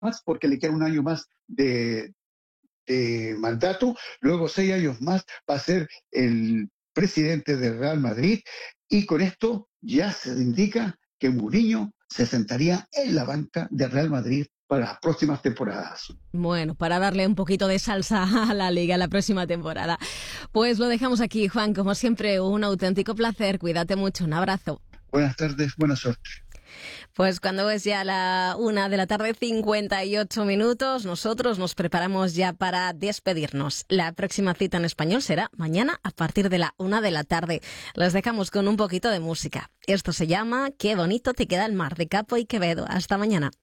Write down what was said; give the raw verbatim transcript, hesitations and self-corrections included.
más, porque le queda un año más de, de mandato, luego seis años más va a ser el presidente del Real Madrid, y con esto ya se indica que Mourinho se sentaría en la banca del Real Madrid para las próximas temporadas. Bueno, para darle un poquito de salsa a la Liga la próxima temporada. Pues lo dejamos aquí, Juan. Como siempre, un auténtico placer. Cuídate mucho. Un abrazo. Buenas tardes, buena suerte. Pues cuando es ya la una de la tarde, cincuenta y ocho minutos, nosotros nos preparamos ya para despedirnos. La próxima cita en español será mañana a partir de la una de la tarde. Les dejamos con un poquito de música. Esto se llama Qué bonito te queda el mar, de Capo y Quevedo. Hasta mañana.